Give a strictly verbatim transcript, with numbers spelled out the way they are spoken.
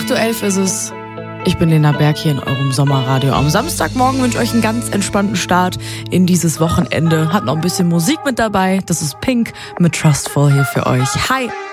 acht Uhr elf ist es. Ich bin Lena Berg hier in eurem Sommerradio. Am Samstagmorgen wünsche ich euch einen ganz entspannten Start in dieses Wochenende. Hat noch ein bisschen Musik mit dabei. Das ist Pink mit Trustful hier für euch. Hi!